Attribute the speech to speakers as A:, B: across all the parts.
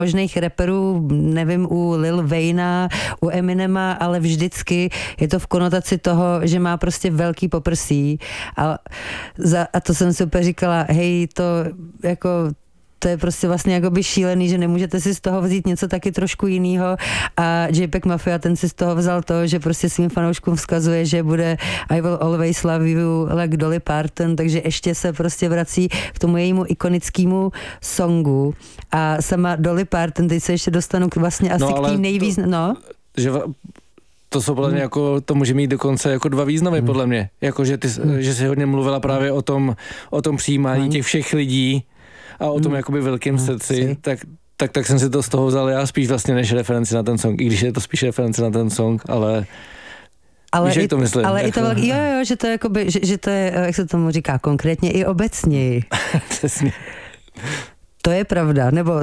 A: možných rapperů, nevím, u Lil Wayna, u Eminema, ale vždycky je to v konotaci toho, že má prostě velký poprsí a to jsem si úplně říkala, hej, to je prostě vlastně jakoby šílený, že nemůžete si z toho vzít něco taky trošku jinýho a JPEG Mafia, ten si z toho vzal to, že prostě svým fanouškům vzkazuje, že bude I will always love you like Dolly Parton, takže ještě se prostě vrací k tomu jejímu ikonickému songu a sama Dolly Parton, teď se ještě dostanu vlastně asi k tým
B: To jsou podle mě jako, to může mít dokonce jako dva významy podle mě, jako že jsi hodně mluvila právě o tom přijímání těch všech lidí a o tom jakoby velkým srdci, tak jsem si to z toho vzal já spíš vlastně než referenci na ten song, i když je to spíš reference na ten song, ale víš, jak to myslím.
A: Ale i to velký, jo, že to je jakoby, že to je, jak se tomu říká, konkrétně i obecněji.
B: Přesně.
A: To je pravda, nebo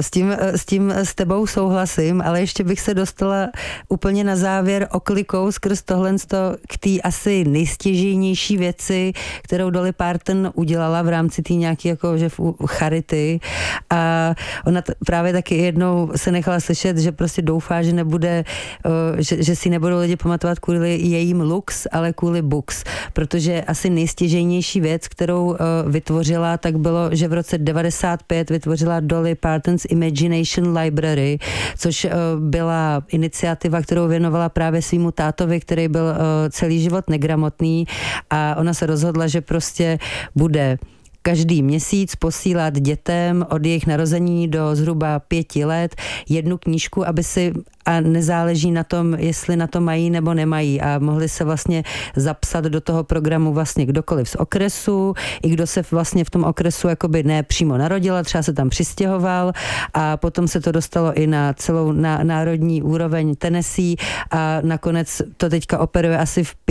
A: s tebou souhlasím, ale ještě bych se dostala úplně na závěr oklikou skrz tohle k té asi nejstěžejnější věci, kterou Dolly Parton udělala v rámci té nějaký jako že charity a ona právě taky jednou se nechala slyšet, že prostě doufá, že nebude, že si nebudou lidi pamatovat kvůli jejím looks, ale kvůli books, protože asi nejstěžejnější věc, kterou vytvořila, tak bylo, že v roce 95 vytvořila Dolly Parton's Imagination Library, což byla iniciativa, kterou věnovala právě svýmu tátovi, který byl celý život negramotný a ona se rozhodla, že prostě bude každý měsíc posílat dětem od jejich narození do zhruba 5 let jednu knížku, a nezáleží na tom, jestli na to mají nebo nemají a mohli se vlastně zapsat do toho programu vlastně kdokoliv z okresu, i kdo se vlastně v tom okresu jakoby ne přímo narodil, třeba se tam přistěhoval a potom se to dostalo i na celou národní úroveň Tennessee a nakonec to teďka operuje asi v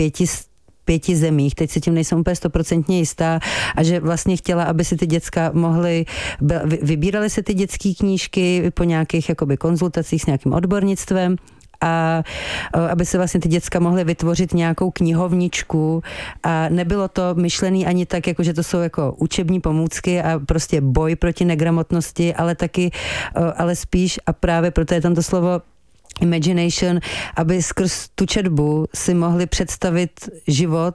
A: 5 zemích, teď si tím nejsem úplně 100% jistá a že vlastně chtěla, aby si ty děcka vybírali si ty dětské knížky po nějakých jakoby konzultacích s nějakým odbornictvem a aby se vlastně ty děcka mohly vytvořit nějakou knihovničku a nebylo to myšlený ani tak, jako že to jsou jako učební pomůcky a prostě boj proti negramotnosti, ale taky, ale spíš a právě proto je tam to slovo imagination, aby skrz tu četbu si mohli představit život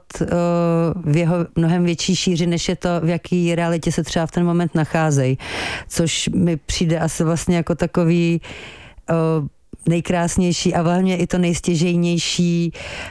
A: v jeho mnohem větší šíři, než je to, v jaký realitě se třeba v ten moment nacházejí. Což mi přijde asi vlastně jako takový nejkrásnější a hlavně i to nejstěžejnější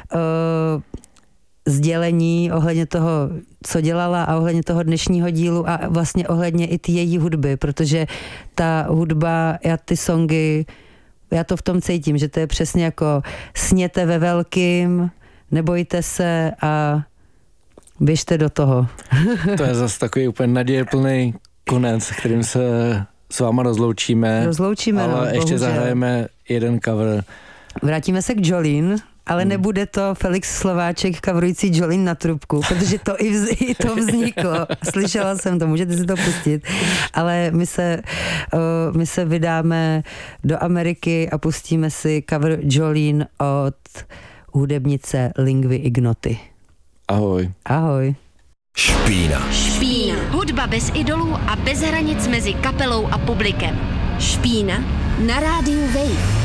A: sdělení ohledně toho, co dělala a ohledně toho dnešního dílu a vlastně ohledně i ty její hudby, protože ta hudba, ty songy, já to v tom cítím, že to je přesně jako sněte ve velkým, nebojte se a běžte do toho.
B: To je zase takový úplně nadějeplný konec, kterým se s váma rozloučíme. Ale ještě zahrajeme jeden cover.
A: Vrátíme se k Jolene, ale nebude to Felix Slováček coverující Jolene na trubku, protože to i to vzniklo. Slyšela jsem to, můžete si to pustit. Ale my se vydáme do Ameriky a pustíme si cover Jolene od hudebnice Lingvy Ignoty.
B: Ahoj.
A: Ahoj.
C: Špína.
D: Hudba bez idolů a bez hranic mezi kapelou a publikem. Špína na rádiu Wave.